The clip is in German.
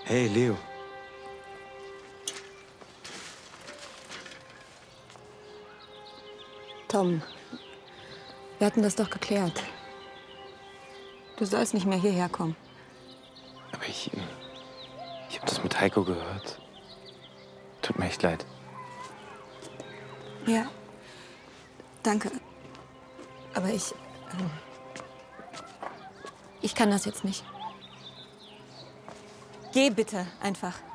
Hey, Leo. Tom, wir hatten das doch geklärt. Du sollst nicht mehr hierher kommen. Aber ich habe das mit Heiko gehört. Tut mir echt leid. Ja, danke. Aber ich kann das jetzt nicht. Geh bitte, einfach.